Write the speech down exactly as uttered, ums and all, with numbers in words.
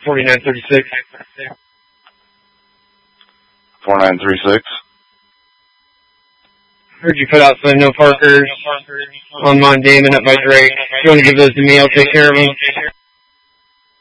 forty-nine thirty-six. forty-nine thirty-six. Heard you put out some no parkers on Mont Damon up by Drake. If you want to give those to me, I'll take care of them.